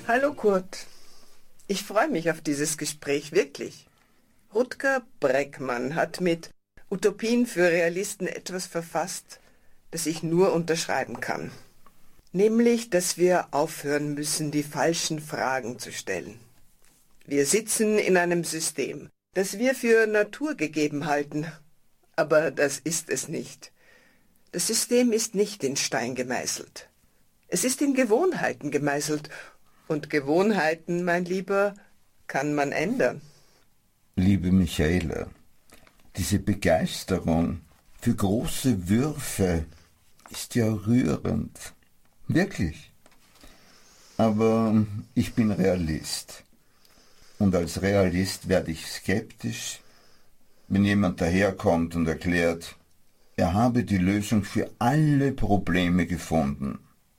Hallo Kurt, ich freue mich auf dieses Gespräch, wirklich. Rutger Bregmann hat mit Utopien für Realisten etwas verfasst, das ich nur unterschreiben kann. Nämlich, dass wir aufhören müssen, die falschen Fragen zu stellen. Wir sitzen in einem System, das wir für naturgegeben halten, aber das ist es nicht. Das System ist nicht in Stein gemeißelt. Es ist in Gewohnheiten gemeißelt. Und Gewohnheiten, mein Lieber, kann man ändern. Liebe Michaela, diese Begeisterung für große Würfe ist ja rührend. Wirklich. Aber ich bin Realist. Und als Realist werde ich skeptisch, wenn jemand daherkommt und erklärt, er habe die Lösung für alle Probleme gefunden.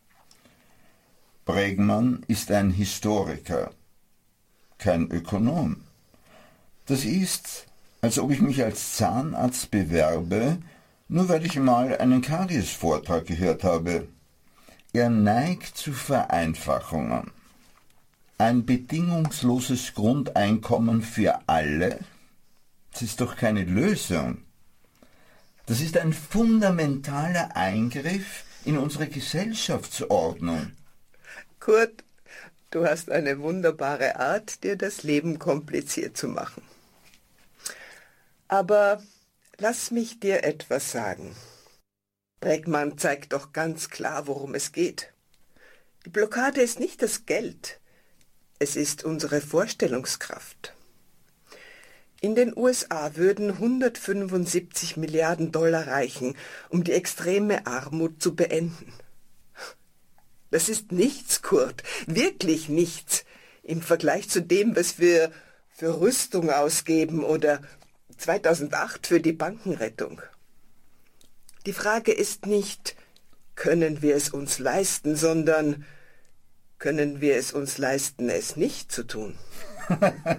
Bregmann ist ein Historiker, kein Ökonom. Das ist, als ob ich mich als Zahnarzt bewerbe, nur weil ich mal einen Karies-Vortrag gehört habe. Er neigt zu Vereinfachungen. Ein bedingungsloses Grundeinkommen für alle, das ist doch keine Lösung. Das ist ein fundamentaler Eingriff in unsere Gesellschaftsordnung. Kurt, du hast eine wunderbare Art, dir das Leben kompliziert zu machen. Aber lass mich dir etwas sagen. Bregmann zeigt doch ganz klar, worum es geht. Die Blockade ist nicht das Geld, es ist unsere Vorstellungskraft. In den USA würden 175 Milliarden Dollar reichen, um die extreme Armut zu beenden. Das ist nichts, Kurt, wirklich nichts, im Vergleich zu dem, was wir für Rüstung ausgeben oder 2008 für die Bankenrettung. Die Frage ist nicht, können wir es uns leisten, sondern können wir es uns leisten, es nicht zu tun?